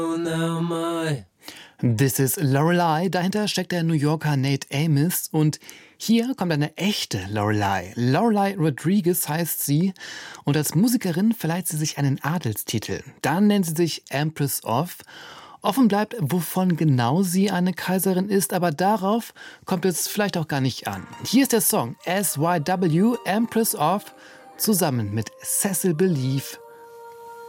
This is Lorelei. Dahinter steckt der New Yorker Nate Amos und hier kommt eine echte Lorelei. Lorelei Rodriguez heißt sie und als Musikerin verleiht sie sich einen Adelstitel. Dann nennt sie sich Empress of. Offen bleibt, wovon genau sie eine Kaiserin ist, aber darauf kommt es vielleicht auch gar nicht an. Hier ist der Song SYW, Empress of, zusammen mit Cecil Believe